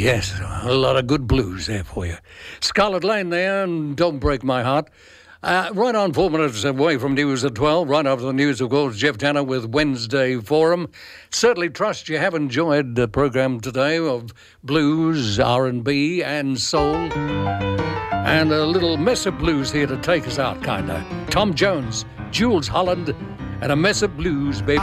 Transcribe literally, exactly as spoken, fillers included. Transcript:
Yes, a lot of good blues there for you. Scarlet Lane there, and Don't Break My Heart. Uh, right on four minutes away from news at twelve. Right after the news, of course, Jeff Tanner with Wednesday Forum. Certainly trust you have enjoyed the programme today of blues, R and B and soul. And a little mess of blues here to take us out, kind of. Tom Jones, Jules Holland, and a mess of blues, baby.